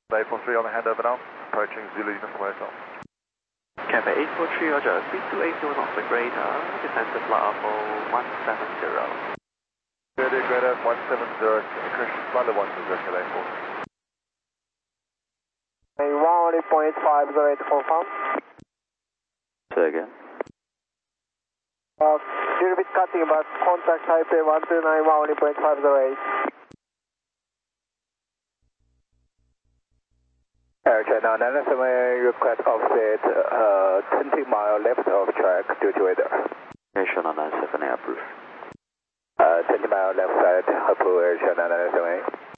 843 on the handover now, approaching Zulu Uniform Hotel. Cathay 843, roger, speed to 80 knots and greater, descend to flight level 170. Good, greater 170, Christian, flight level 170, Cathay 4. 1.508 for farm. Say again. Little bit cutting, but contact Taipei 129 1.508. Air China 997 request offset 20 mile left of track due to weather. Air China 997 approve. 20 mile left side, approve Air China 997.